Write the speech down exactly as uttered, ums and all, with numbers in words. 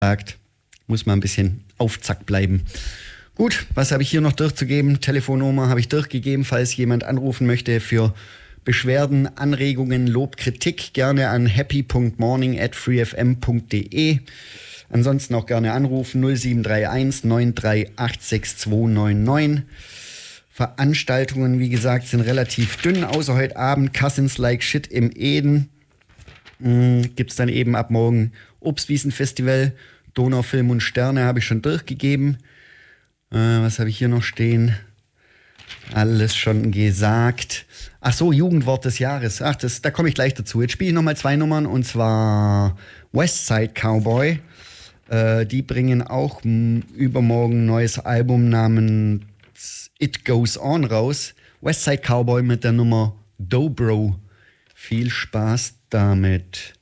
Sagt, muss man ein bisschen auf Zack bleiben. Gut, was habe ich hier noch durchzugeben? Telefonnummer habe ich durchgegeben, falls jemand anrufen möchte für Beschwerden, Anregungen, Lob, Kritik, gerne an happy punkt morning at freefm punkt de. Ansonsten auch gerne anrufen null sieben drei eins neun drei acht sechs zwei neun neun. Veranstaltungen, wie gesagt, sind relativ dünn, außer heute Abend Cousins Like Shit im Eden. Mhm, gibt es dann eben ab morgen Obstwiesenfestival, Donaufilm und Sterne habe ich schon durchgegeben. Äh, was habe ich hier noch stehen? Alles schon gesagt. Ach so, Jugendwort des Jahres. Ach, das, da komme ich gleich dazu. Jetzt spiele ich nochmal zwei Nummern und zwar Westside Cowboy. Äh, die bringen auch m, übermorgen ein neues Album namens It Goes On raus. Westside Cowboy mit der Nummer Dobro. Viel Spaß damit.